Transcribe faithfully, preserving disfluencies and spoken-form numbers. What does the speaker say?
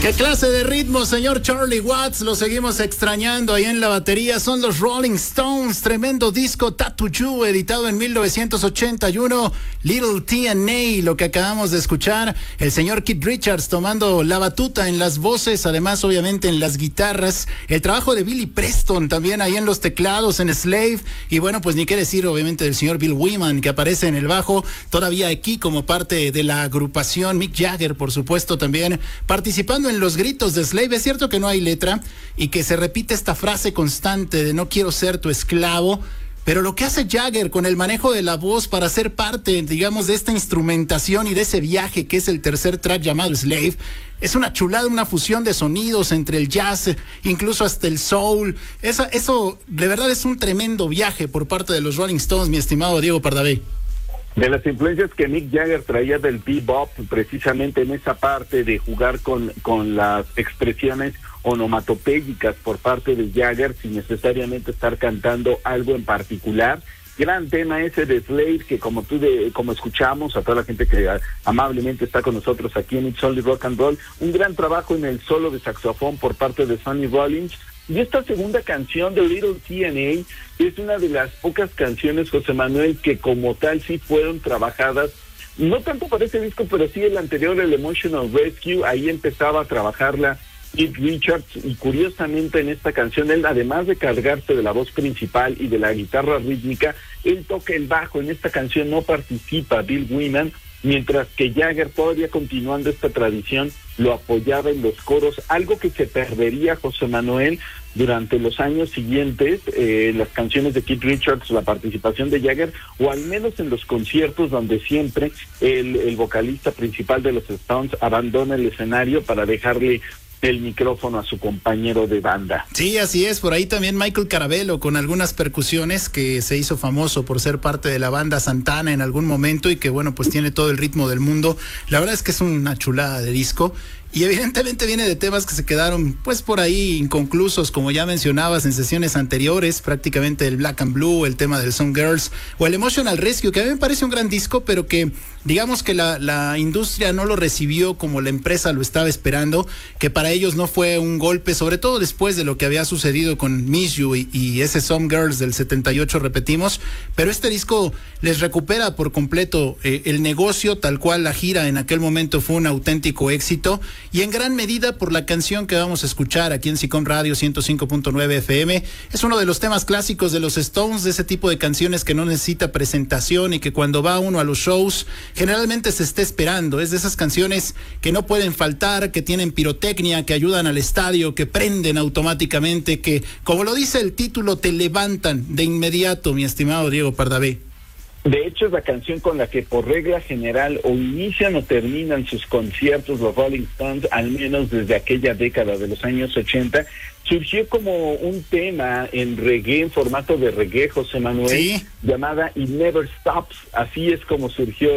¿Qué clase de ritmo, señor Charlie Watts? Lo seguimos extrañando ahí en la batería. Son los Rolling Stones, tremendo disco Tattoo You, editado en mil novecientos ochenta y uno. Little T N A, lo que acabamos de escuchar. El señor Keith Richards tomando la batuta en las voces, además obviamente en las guitarras. El trabajo de Billy Preston también ahí en los teclados, en Slave. Y bueno, pues ni qué decir obviamente del señor Bill Wyman, que aparece en el bajo, todavía aquí como parte de la agrupación. Mick Jagger, por supuesto, también participando en los gritos de Slave. Es cierto que no hay letra y que se repite esta frase constante de no quiero ser tu esclavo, pero lo que hace Jagger con el manejo de la voz para ser parte, digamos, de esta instrumentación y de ese viaje que es el tercer track llamado Slave, es una chulada, una fusión de sonidos entre el jazz, incluso hasta el soul. Esa, eso de verdad es un tremendo viaje por parte de los Rolling Stones, mi estimado Diego Pardavé. De las influencias que Mick Jagger traía del bebop, precisamente en esa parte de jugar con, con las expresiones onomatopéyicas por parte de Jagger, sin necesariamente estar cantando algo en particular. Gran tema ese de Slave, que como tú de, como escuchamos, a toda la gente que amablemente está con nosotros aquí en It's Only Rock and Roll, un gran trabajo en el solo de saxofón por parte de Sonny Rollins. Y esta segunda canción de Little T N A es una de las pocas canciones, José Manuel, que como tal sí fueron trabajadas, no tanto para este disco, pero sí el anterior, el Emotional Rescue. Ahí empezaba a trabajarla Keith Richards, y curiosamente en esta canción, él además de cargarse de la voz principal y de la guitarra rítmica, él toca el bajo. En esta canción no participa Bill Wyman, mientras que Jagger, todavía continuando esta tradición, lo apoyaba en los coros, algo que se perdería, José Manuel, durante los años siguientes, eh, las canciones de Keith Richards, la participación de Jagger, o al menos en los conciertos donde siempre el, el vocalista principal de los Stones abandona el escenario para dejarle el micrófono a su compañero de banda. Sí, así es. Por ahí también Michael Carabello con algunas percusiones, que se hizo famoso por ser parte de la banda Santana en algún momento y que bueno, pues tiene todo el ritmo del mundo. La verdad es que es una chulada de disco. Y evidentemente viene de temas que se quedaron pues por ahí inconclusos, como ya mencionabas en sesiones anteriores, prácticamente el Black and Blue, el tema del Some Girls o el Emotional Rescue, que a mí me parece un gran disco, pero que digamos que la, la industria no lo recibió como la empresa lo estaba esperando, que para ellos no fue un golpe, sobre todo después de lo que había sucedido con Miss You y, y ese Some Girls del setenta y ocho, repetimos, pero este disco les recupera por completo eh, el negocio, tal cual la gira en aquel momento fue un auténtico éxito. Y en gran medida por la canción que vamos a escuchar aquí en SICOM Radio ciento cinco punto nueve F M. Es uno de los temas clásicos de los Stones, de ese tipo de canciones que no necesita presentación y que cuando va uno a los shows generalmente se está esperando. Es de esas canciones que no pueden faltar, que tienen pirotecnia, que ayudan al estadio, que prenden automáticamente, que, como lo dice el título, te levantan de inmediato, mi estimado Diego Pardavé. De hecho, es la canción con la que por regla general o inician o terminan sus conciertos los Rolling Stones, al menos desde aquella década de los años ochenta. Surgió como un tema en reggae, en formato de reggae, José Manuel, ¿sí?, llamada It Never Stops. Así es como surgió